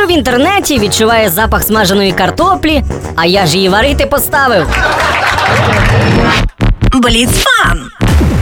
Сиджу в інтернеті, відчуваю запах смаженої картоплі, а я ж її варити поставив. Бліцфан.